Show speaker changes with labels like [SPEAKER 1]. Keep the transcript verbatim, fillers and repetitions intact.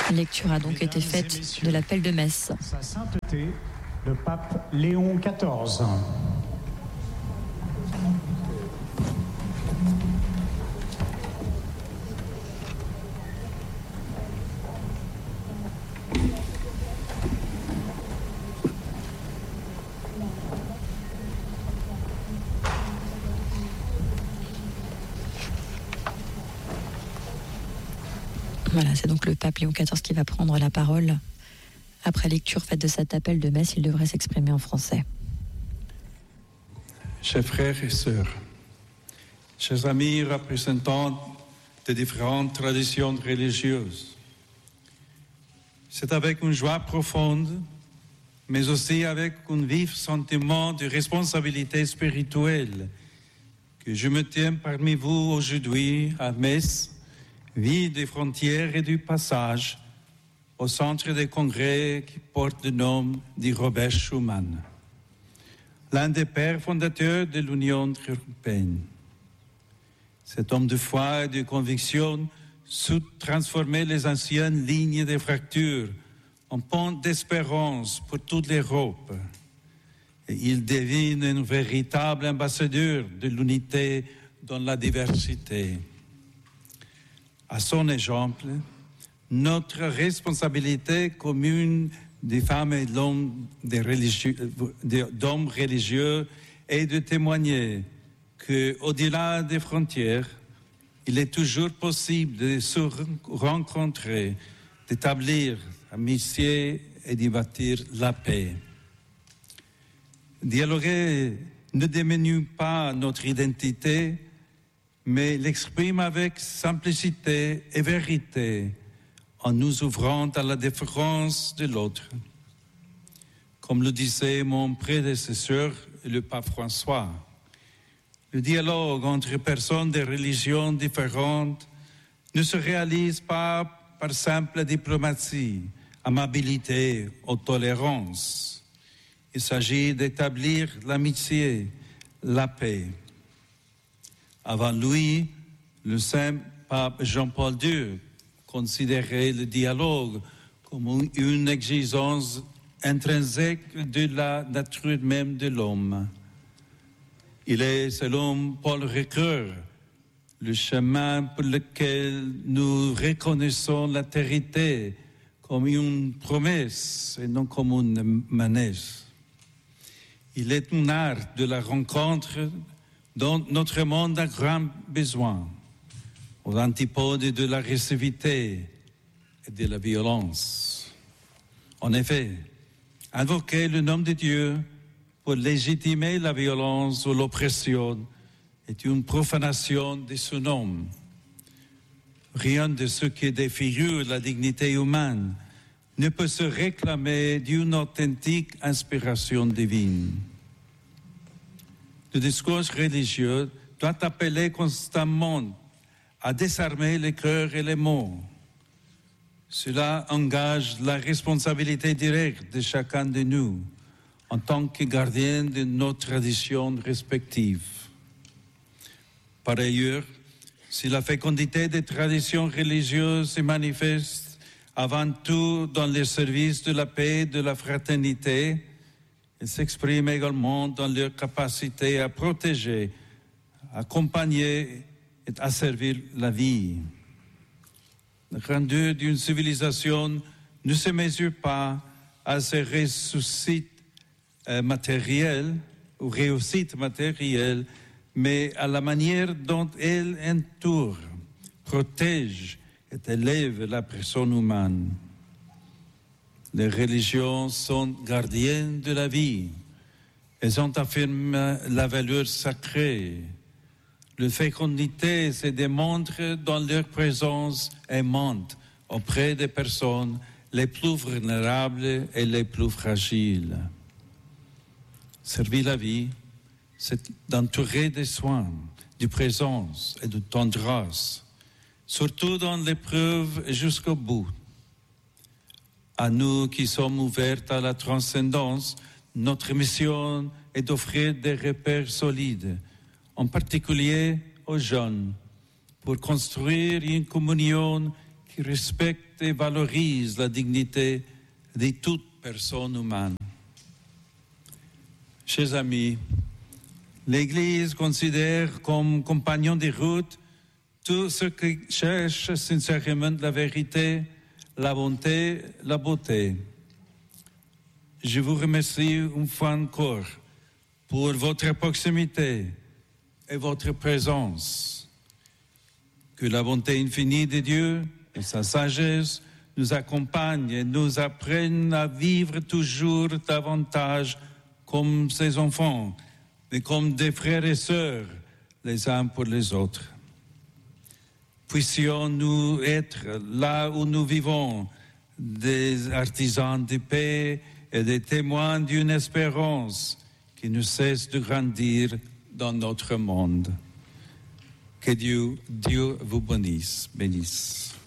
[SPEAKER 1] La lecture a donc été faite de l'appel de messe.
[SPEAKER 2] Sa sainteté, le pape Léon quatorze.
[SPEAKER 1] Voilà, c'est donc le pape Léon quatorze qui va prendre la parole. Après lecture faite de cet appel de messe, il devrait s'exprimer en français.
[SPEAKER 3] Chers frères et sœurs, chers amis représentants de différentes traditions religieuses, c'est avec une joie profonde, mais aussi avec un vif sentiment de responsabilité spirituelle que je me tiens parmi vous aujourd'hui à Metz, ville des frontières et du passage, au centre des congrès qui porte le nom de Robert Schuman, l'un des pères fondateurs de l'Union européenne. Cet homme de foi et de conviction sut transformer les anciennes lignes de fracture en pont d'espérance pour toute l'Europe. Et il devient un véritable ambassadeur de l'unité dans la diversité. À son exemple, notre responsabilité commune des femmes et d'hommes religieux est de témoigner qu'au-delà des frontières, il est toujours possible de se rencontrer, d'établir amitié et de bâtir la paix. Dialoguer ne diminue pas notre identité, mais l'exprime avec simplicité et vérité, en nous ouvrant à la différence de l'autre. Comme le disait mon prédécesseur, le pape François, le dialogue entre personnes de religions différentes ne se réalise pas par simple diplomatie, amabilité ou tolérance. Il s'agit d'établir l'amitié, la paix. Avant lui, le saint pape Jean-Paul deux considérait le dialogue comme une exigence intrinsèque de la nature même de l'homme. Il est, selon Paul Ricoeur, le chemin pour lequel nous reconnaissons la vérité comme une promesse et non comme une menace. Il est un art de la rencontre dont notre monde a grand besoin, aux antipodes de l'agressivité et de la violence. En effet, invoquer le nom de Dieu pour légitimer la violence ou l'oppression est une profanation de son nom. Rien de ce qui défigure la dignité humaine ne peut se réclamer d'une authentique inspiration divine. Le discours religieux doit appeler constamment à désarmer les cœurs et les mots. Cela engage la responsabilité directe de chacun de nous en tant que gardien de nos traditions respectives. Par ailleurs, si la fécondité des traditions religieuses se manifeste avant tout dans le service de la paix et de la fraternité, elle s'exprime également dans leur capacité à protéger, à accompagner et à servir la vie. La grandeur d'une civilisation ne se mesure pas à ses réussites euh, matérielles ou réussites matérielles, mais à la manière dont elle entoure, protège et élève la personne humaine. Les religions sont gardiennes de la vie. Elles ont affirmé la valeur sacrée. La fécondité se démontre dans leur présence aimante auprès des personnes les plus vulnérables et les plus fragiles. Servir la vie, c'est d'entourer de soins, de présence et de tendresse, surtout dans l'épreuve et jusqu'au bout. À nous qui sommes ouverts à la transcendance, notre mission est d'offrir des repères solides, en particulier aux jeunes, pour construire une communion qui qui respecte et valorise la dignité de toute personne humaine. Chers amis, l'Église considère comme compagnon de route tous ceux qui cherchent sincèrement la vérité, la bonté, la beauté. Je vous remercie une fois encore pour votre proximité et votre présence. Que la bonté infinie de Dieu et sa sagesse nous accompagnent et nous apprennent à vivre toujours davantage comme ses enfants et comme des frères et sœurs les uns pour les autres. Puissions-nous être là où nous vivons des artisans de paix et des témoins d'une espérance qui ne cesse de grandir dans notre monde. Que Dieu, Dieu vous bénisse. bénisse.